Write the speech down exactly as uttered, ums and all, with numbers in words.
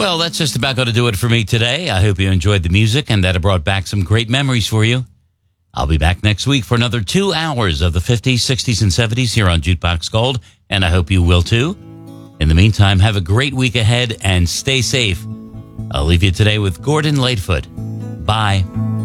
Well, that's just about going to do it for me today. I hope you enjoyed the music and that it brought back some great memories for you. I'll be back next week for another two hours of the fifties, sixties, and seventies here on Jukebox Gold, and I hope you will too. In the meantime, have a great week ahead and stay safe. I'll leave you today with Gordon Lightfoot. Bye.